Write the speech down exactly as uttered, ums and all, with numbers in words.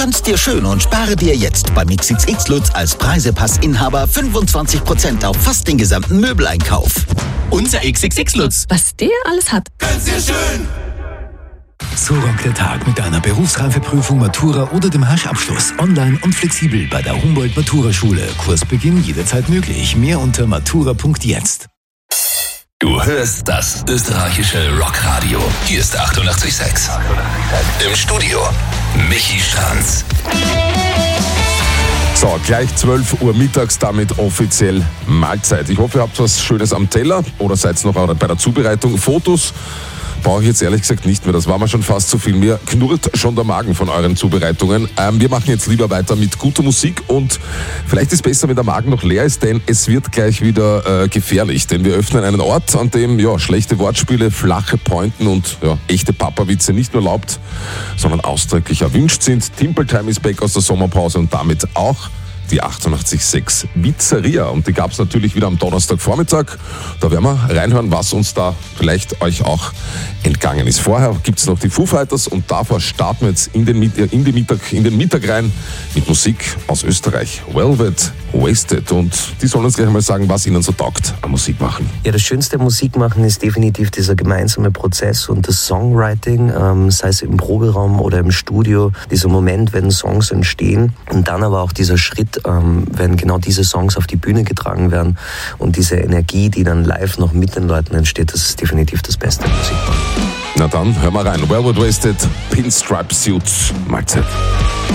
Gönn's dir schön und spare dir jetzt beim X X X Lutz als Preisepassinhaber fünfundzwanzig Prozent auf fast den gesamten Möbeleinkauf. Unser X X X Lutz. Was der alles hat. Gönn's dir schön! So rockt der Tag mit einer Berufsreifeprüfung, Matura oder dem Haschabschluss. Online und flexibel bei der Humboldt-Matura-Schule. Kursbeginn jederzeit möglich. Mehr unter matura punkt jetzt. Du hörst das österreichische Rockradio. Hier ist achtundachtzig Komma sechs. Im Studio Michi Stranz. So, gleich zwölf Uhr mittags, damit offiziell Mahlzeit. Ich hoffe, ihr habt was Schönes am Teller oder seid noch bei der Zubereitung. Fotos brauche ich jetzt ehrlich gesagt nicht mehr. Das war mir schon fast zu viel. Mir knurrt schon der Magen von euren Zubereitungen. Ähm, wir machen jetzt lieber weiter mit guter Musik und vielleicht ist es besser, wenn der Magen noch leer ist, denn es wird gleich wieder äh, gefährlich. Denn wir öffnen einen Ort, an dem ja, schlechte Wortspiele, flache Pointen und ja, echte Papa-Witze nicht nur erlaubt, sondern ausdrücklich erwünscht sind. Timple Time ist back aus der Sommerpause und damit auch die achtundachtzig Komma sechs Pizzeria. Und die gab es natürlich wieder am Donnerstagvormittag. Da werden wir reinhören, was uns da vielleicht euch auch entgangen ist. Vorher gibt es noch die Foo Fighters und davor starten wir jetzt in den, in, den Mittag, in den Mittag rein mit Musik aus Österreich. Velvet Wasted. Und die sollen uns gleich mal sagen, was ihnen so taugt am Musik machen. Ja, das Schönste am Musikmachen ist definitiv dieser gemeinsame Prozess und das Songwriting, ähm, sei es im Proberaum oder im Studio. Dieser Moment, wenn Songs entstehen und dann aber auch dieser Schritt, ähm, wenn genau diese Songs auf die Bühne getragen werden und diese Energie, die dann live noch mit den Leuten entsteht, das ist definitiv das Beste am Musikmachen. Na dann, hör mal rein. Velvet Wasted, Pinstripe Suits, Mahlzeit.